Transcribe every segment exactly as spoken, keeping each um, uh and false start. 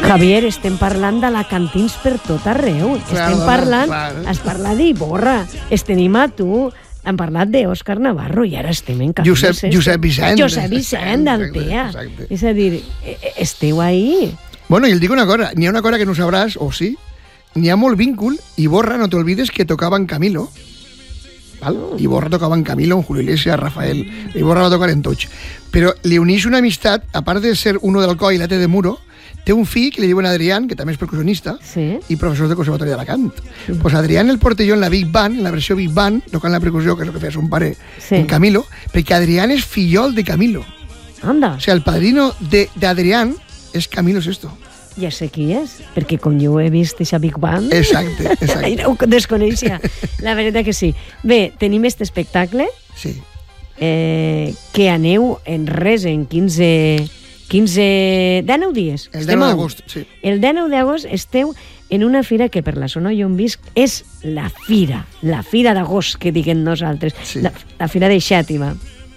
Javier, estem parlant d'alacantins per tot arreu. Clar, estem parlant... clar. Has parlat d'Iborra. Es tenim a tu... Hem parlat d'Òscar Navarro i ara estem en Camilo Josep, Sesto. Josep Vicent. Josep Vicent, d'Altea. Exacte. És a dir, esteu ahí. Bueno, y el digo una cosa, n'hi ha una cosa que no sabràs, o sí, n'hi ha molt vínculo, Iborra, no te olvides que tocaba en Camilo. ¿Vale? Iborra tocaba en Camilo, en Julio Iglesias, Rafael. Iborra va a tocar en tots. Però li unís una amistat, apart de ser uno del Coi i l'altre de Muro, té un fill que li diuen Adrián, que també és percussionista, sí. i professor de Conservatori d'Alacant. Sí. Pues Adrián el porté jo en la Big Band, en la versió Big Band, tocant la percussió, que és el que feia son pare, sí. en Camilo, perquè Adrián és fillol de Camilo. Anda. O sea, el padrino de, de Adrián és Camilo Sesto. Ja sé qui és, perquè com jo he vist aquesta Big Band... Exacte, exacte. Ho desconeixia. La veritat que sí. Bé, tenim aquest espectacle. Sí. Eh, que aneu en res, en quinze... quinze... dinou dies. El dinou d'agost, sí. El dinou d'agost esteu en una fira que per la zona on visc és la fira, la fira d'agost, que diguem nosaltres, sí. la, la fira de Xàtiva.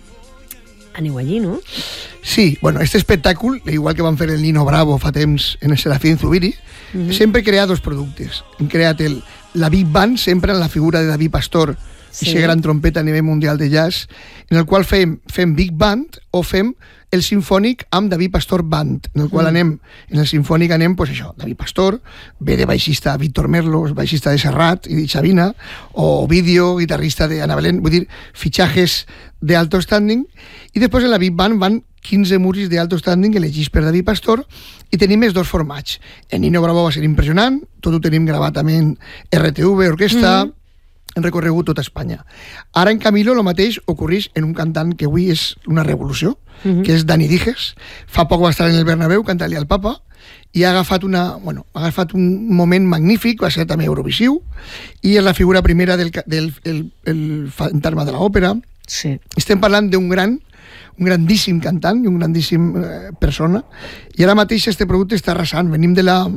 Aneu allí, no? Sí, bueno, este espectacle, igual que van fer el Nino Bravo fa temps en el Serafín Zubiri, uh-huh. sempre crea dos productes. Hem creat el, la Big Band, sempre en la figura de David Pastor, sí. Eixe gran trompeta a nivell mundial de jazz, en el qual fem, fem Big Band o fem el sinfònic amb David Pastor Band, en el qual mm. anem, en el sinfònic anem, pues això, David Pastor, ve de baixista Víctor Merlo, baixista de Serrat i de Xavina, o Ovidio, guitarrista de Ana Belén, vull dir, fitxajes de alto standing, i després en la Big Band van quinze músics de alto standing elegits per David Pastor, i tenim els dos formats. En Nino Bravo va ser impressionant, tot ho tenim gravat també en R T V, orquestra, mm. hem recorregut tota Espanya. Ara en Camilo el mateix ocorreix en un cantant que avui és una revolució, uh-huh. que és Dani Dijes. Fa poc va estar en el Bernabéu cantant-li al Papa i ha agafat, una, bueno, ha agafat un moment magnífic, va ser també Eurovisiu, i és la figura primera del, del el, el fantasma de l'òpera. Sí. Estem parlant d'un gran, un grandíssim cantant i un grandíssim eh, persona, i ara mateix este producte està arrasant. Venim de la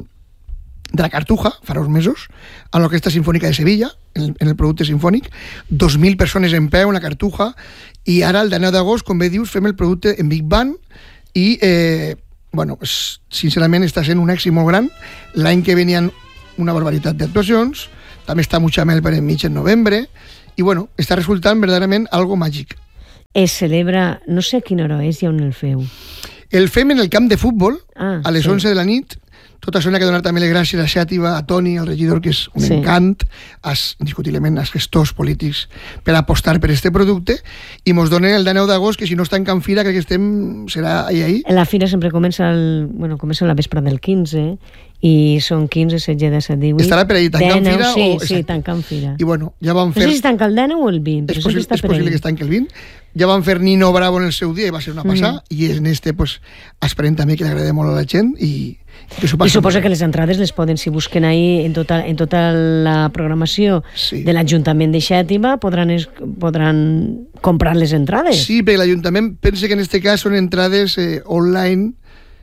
de la Cartuja, farà uns mesos, a l'Orquestra Sinfònica de Sevilla, en el, en el producte sinfònic, dos mil persones en peu en la Cartuja, i ara, el dinou d'agost, com bé dius, fem el producte en Big Band, i, eh, bueno, sincerament està sent un èxit molt gran. L'any que venien una barbaritat d'actuacions, també està Mutxamel per enmig en novembre, i, bueno, està resultant verdaderament algo màgic. Es celebra, no sé a quina hora és i on el feu. El fem en el camp de futbol, ah, a les sí. onze de la nit. Tot això n'ha que donar també les gràcies a Xàtiva, a Toni, al regidor, que és un sí. encant, as, indiscutiblement als gestors polítics per apostar per este producte, i mos donen el dinou d'agost, que si no està en Can Fira, crec que estem, serà ahí, ahí. La fira sempre comença, el, bueno, comença la vespre del quinze, i són quinze, setze, disset, divuit... Estarà per ahí, tancant Fira? Sí, o... sí, tancant Fira. I bueno, ja vam fer... No sé si tanca el dinou o el vint, però és possible, està és possible que es tanqui el vint. Ja vam fer Nino Bravo en el seu dia i va ser una passada, mm. i en este, pues, esperem també que li agradi molt a la gent i... I suposa que les entrades les poden, si busquen ahí en tota, en tota la programació sí. de l'Ajuntament de Xàtiva, podran, es, podran comprar les entrades. Sí, perquè l'Ajuntament pensa que en este cas són entrades eh, online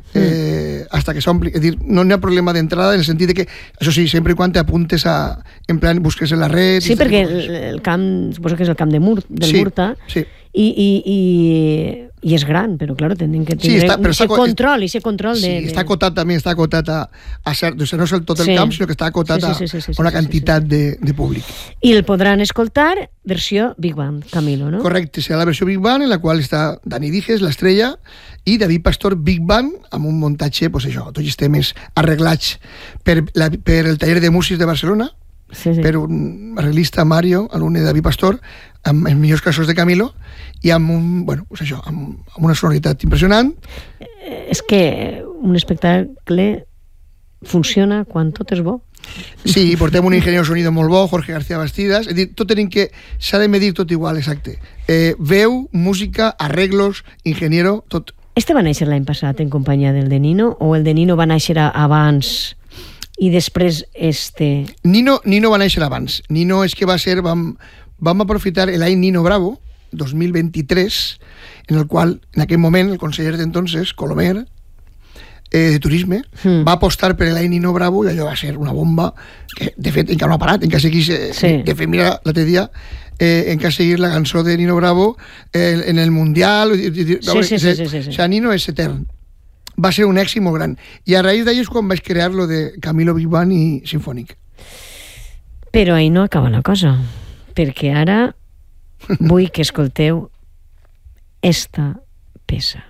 eh, mm. hasta que s'ompli. És dir, no hi ha problema d'entrada en el sentit de que, això sí, sempre i quan t'apuntes a, en plan, busques en la red... Sí, perquè el, el camp, suposo que és el camp de Mur, del sí, Murta, sí. I, i, i, i és gran, però clar, tenen que tenir sí, està, ese control, ese control de... Sí, està acotat també, està acotat a, a cert, o sigui, no és el tot el sí. camp, sinó que està acotat sí, sí, sí, sí, sí, a una sí, quantitat sí, sí. De, de públic. I el podran escoltar versió Big Band, Camilo, no? Correcte, serà la versió Big Band, en la qual està Dani Dijes, l'estrella, i David Pastor Big Band, amb un muntatge, pues això, tots els temes arreglats per, la, per el taller de músics de Barcelona, sí, sí. per un arreglista, Mario, alumne de David Pastor, amb els millors casos de Camilo, i amb, un, bueno, pues això, amb, amb una sonoritat impressionant. Eh, és que un espectacle funciona quan tot és bo. Sí, portem un ingeniero sonido molt bo, Jorge García Bastidas, és dir, tot tenim que, s'ha de medir tot igual, exacte. Eh, veu, música, arreglos, ingeniero, tot. Este va néixer l'any passat en companyia del de Nino, o el de Nino va néixer abans i després este... Nino, Nino va néixer abans. Nino és que va ser... Vam, vam aprofitar l'any Nino Bravo, dos mil vint-i-tres, en el qual, en aquell moment, el conseller d'entonces, Colomer, eh, de Turisme, mm. va apostar per l'any Nino Bravo, i allò va ser una bomba que, de fet, encara no ha parat, encara seguís... Eh, sí. De fet, mira, l'altre dia, eh, encara seguir la cançó de Nino Bravo eh, en el Mundial... Sí, sí, sí, sí, sí, sí. O sigui, Nino és etern. va ser un èxit molt gran. I a raïs d'ahir és quan vaig crear lo de Camilo Big Band i Sinfònic. Però ahir no acaba la cosa, perquè ara vull que escolteu esta peça.